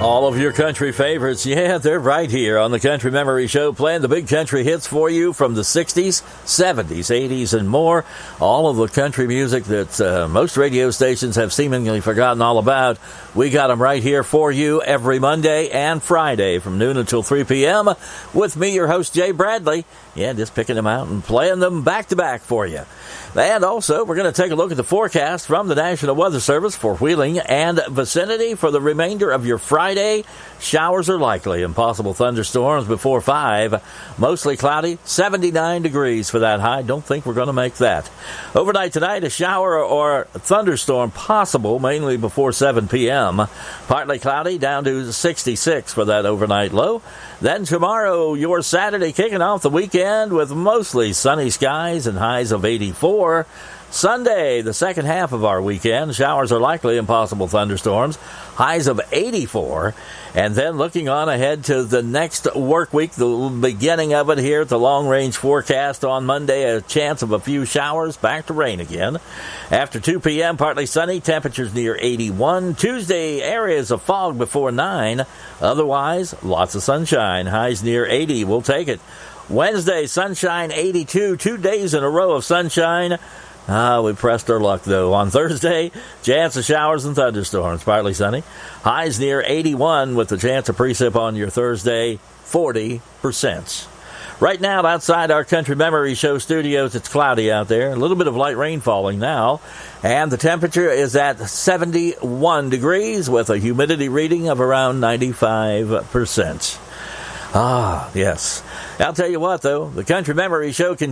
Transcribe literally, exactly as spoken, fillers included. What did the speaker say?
All of your country favorites, yeah, they're right here on the Country Memory Show, playing the big country hits for you from the sixties, seventies, eighties, and more. All of the country music that uh, most radio stations have seemingly forgotten all about. We got them right here for you every Monday and Friday from noon until three p.m. with me, your host, Jay Bradley. Yeah, just picking them out and playing them back-to-back for you. And also, we're going to take a look at the forecast from the National Weather Service for Wheeling and vicinity for the remainder of your Friday. Showers are likely and possible thunderstorms before five. Mostly cloudy, seventy-nine degrees for that high. Don't think we're going to make that. Overnight tonight, a shower or thunderstorm possible, mainly before seven p.m. Partly cloudy, down to sixty-six for that overnight low. Then tomorrow, your Saturday, kicking off the weekend with mostly sunny skies and highs of eighty-four. Sunday, the second half of our weekend, showers are likely and possible thunderstorms, highs of eighty-four. And then looking on ahead to the next work week, the beginning of it here at the long-range forecast on Monday, a chance of a few showers, back to rain again. After two p.m., partly sunny, temperatures near eighty-one. Tuesday, areas of fog before nine. Otherwise, lots of sunshine, highs near eighty. We'll take it. Wednesday, sunshine, eighty-two. Two days in a row of sunshine. Ah, we pressed our luck, though. On Thursday, chance of showers and thunderstorms, partly sunny. Highs near eighty-one with the chance of precip on your Thursday, forty percent. Right now, outside our Country Memory Show studios, it's cloudy out there. A little bit of light rain falling now. And the temperature is at seventy-one degrees with a humidity reading of around ninety-five percent. Ah, yes. I'll tell you what, though, the Country Memory Show can